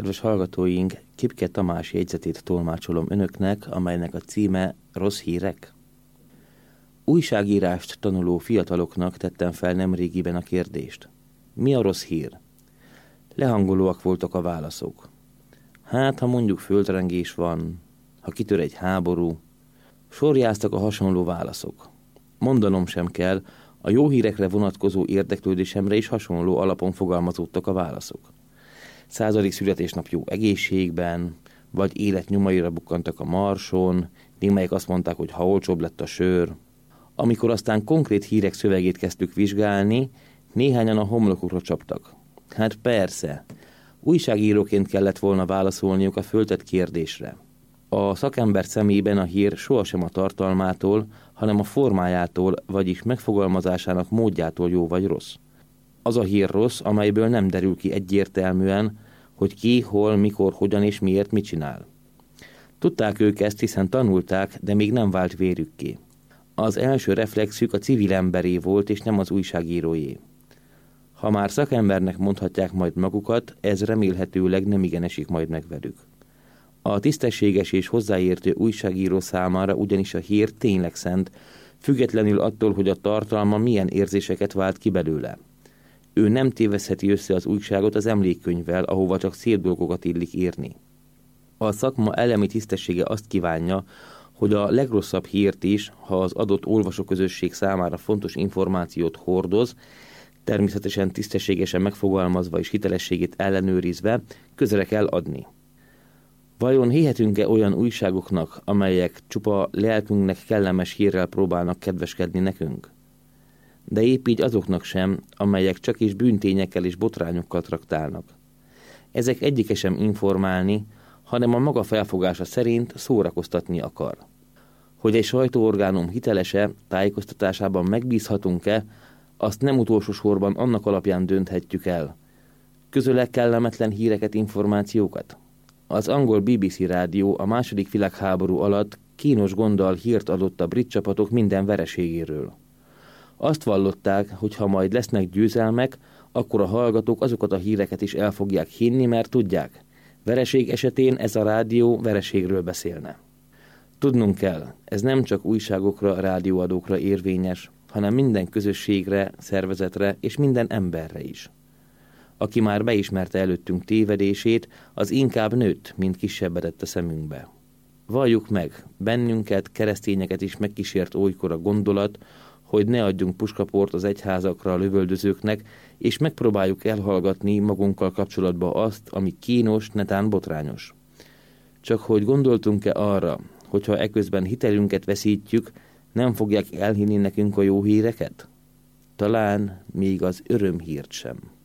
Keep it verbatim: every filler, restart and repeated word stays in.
Kedves hallgatóink, Kipke Tamás jegyzetét tolmácsolom önöknek, amelynek a címe Rossz hírek. Újságírást tanuló fiataloknak tettem fel nemrégiben a kérdést. Mi a rossz hír? Lehangolóak voltak a válaszok. Hát, ha mondjuk földrengés van, ha kitör egy háború, sorjáztak a hasonló válaszok. Mondanom sem kell, a jó hírekre vonatkozó érdeklődésemre is hasonló alapon fogalmazódtak a válaszok. Századik születésnap jó egészségben, vagy életnyomaira bukkantak a Marson, némelyek azt mondták, hogy ha olcsóbb lett a sör. Amikor aztán konkrét hírek szövegét kezdtük vizsgálni, néhányan a homlokukra csaptak. Hát persze, újságíróként kellett volna válaszolniuk a föltett kérdésre. A szakember szemében a hír sohasem a tartalmától, hanem a formájától, vagyis megfogalmazásának módjától jó vagy rossz. Az a hír rossz, amelyből nem derül ki egyértelműen, hogy ki, hol, mikor, hogyan és miért mit csinál. Tudták ők ezt, hiszen tanulták, de még nem vált vérükké. Az első reflexük a civil emberé volt, és nem az újságíróé. Ha már szakembernek mondhatják majd magukat, ez remélhetőleg nem igen esik majd meg velük. A tisztességes és hozzáértő újságíró számára ugyanis a hír tényleg szent, függetlenül attól, hogy a tartalma milyen érzéseket vált ki belőle. Ő nem tévesztheti össze az újságot az emlékkönyvvel, ahova csak szép dolgokat illik írni. A szakma elemi tisztessége azt kívánja, hogy a legrosszabb hírt is, ha az adott olvasóközösség számára fontos információt hordoz, természetesen tisztességesen megfogalmazva és hitelességét ellenőrizve, közre kell adni. Vajon hihetünk-e olyan újságoknak, amelyek csupa lelkünknek kellemes hírrel próbálnak kedveskedni nekünk? De épp így azoknak sem, amelyek csak is bűntényekkel és botrányokkal traktálnak. Ezek egyike sem informálni, hanem a maga felfogása szerint szórakoztatni akar. Hogy egy sajtóorgánum hitelese, tájékoztatásában megbízhatunk-e, azt nem utolsó sorban annak alapján dönthetjük el. Közöle kellemetlen híreket, információkat? Az angol bé bé cé rádió a második világháború alatt kínos gonddal hírt adott a brit csapatok minden vereségéről. Azt vallották, hogy ha majd lesznek győzelmek, akkor a hallgatók azokat a híreket is el fogják hinni, mert tudják, vereség esetén ez a rádió vereségről beszélne. Tudnunk kell, ez nem csak újságokra, rádióadókra érvényes, hanem minden közösségre, szervezetre és minden emberre is. Aki már beismerte előttünk tévedését, az inkább nőtt, mint kisebbedett a szemünkbe. Valljuk meg, bennünket, keresztényeket is megkísért olykor a gondolat, hogy ne adjunk puskaport az egyházakra a lövöldözőknek, és megpróbáljuk elhallgatni magunkkal kapcsolatba azt, ami kínos, netán botrányos. Csak hogy gondoltunk-e arra, hogyha eközben hitelünket veszítjük, nem fogják elhinni nekünk a jó híreket? Talán még az örömhírt sem.